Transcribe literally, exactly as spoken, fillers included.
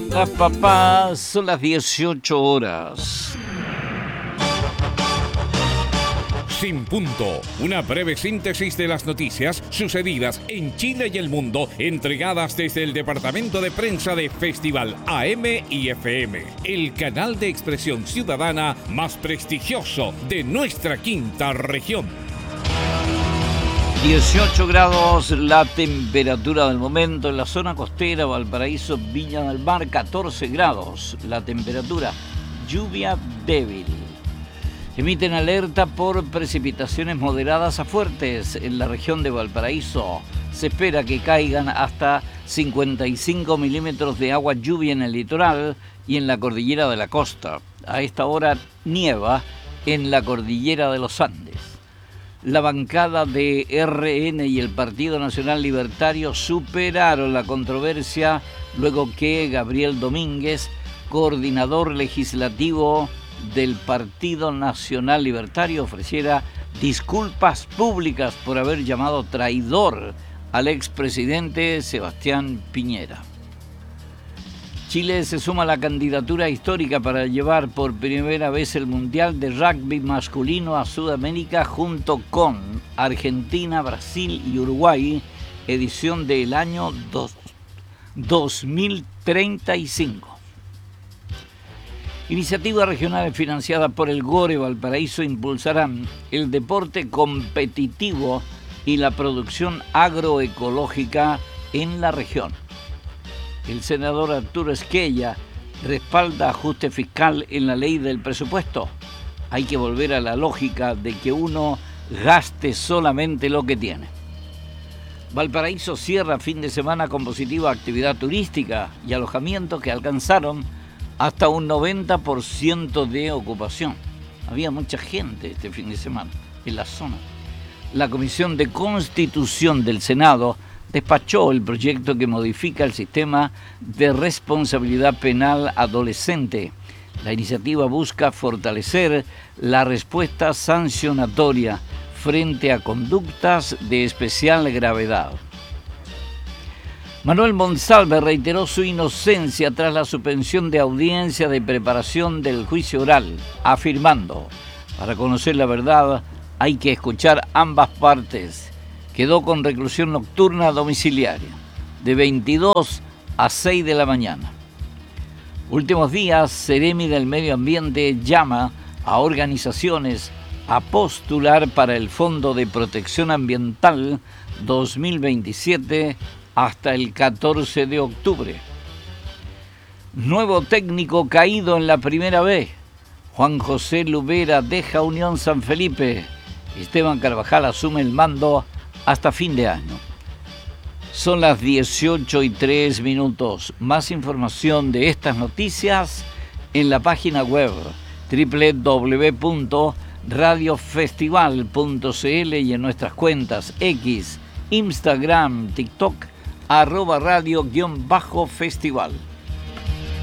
Las papás, son las dieciocho horas. Sin Punto, una breve síntesis de las noticias sucedidas en Chile y el mundo, entregadas desde el departamento de prensa de Festival A M y F M, el canal de expresión ciudadana más prestigioso de nuestra quinta región. dieciocho grados la temperatura del momento en la zona costera, Valparaíso, Viña del Mar, catorce grados la temperatura, lluvia débil. Emiten alerta por precipitaciones moderadas a fuertes en la región de Valparaíso. Se espera que caigan hasta cincuenta y cinco milímetros de agua lluvia en el litoral y en la cordillera de la costa. A esta hora nieva en la cordillera de los Andes. La bancada de R N y el Partido Nacional Libertario superaron la controversia luego que Gabriel Domínguez, coordinador legislativo del Partido Nacional Libertario, ofreciera disculpas públicas por haber llamado traidor al expresidente Sebastián Piñera. Chile se suma a la candidatura histórica para llevar por primera vez el Mundial de Rugby masculino a Sudamérica junto con Argentina, Brasil y Uruguay, edición del año dos mil treinta y cinco. Iniciativas regionales financiadas por el GORE Valparaíso impulsarán el deporte competitivo y la producción agroecológica en la región. El senador Arturo Esquella respalda ajuste fiscal en la ley del presupuesto. Hay que volver a la lógica de que uno gaste solamente lo que tiene. Valparaíso cierra fin de semana con positiva actividad turística y alojamientos que alcanzaron hasta un noventa por ciento de ocupación. Había mucha gente este fin de semana en la zona. La Comisión de Constitución del Senado despachó el proyecto que modifica el sistema de responsabilidad penal adolescente. La iniciativa busca fortalecer la respuesta sancionatoria frente a conductas de especial gravedad. Manuel Monsalve reiteró su inocencia tras la suspensión de audiencia de preparación del juicio oral, afirmando: para conocer la verdad hay que escuchar ambas partes. Quedó con reclusión nocturna domiciliaria, de veintidós a seis de la mañana. Últimos días, Seremi del Medio Ambiente llama a organizaciones a postular para el Fondo de Protección Ambiental dos mil veintisiete hasta el catorce de octubre. Nuevo técnico caído en la primera B. Juan José Lubera deja Unión San Felipe. Esteban Carvajal asume el mando hasta fin de año. Son las dieciocho y tres minutos. Más información de estas noticias en la página web doble u doble u doble u punto radio festival punto c l y en nuestras cuentas X, Instagram, TikTok, arroba radio guión bajo festival.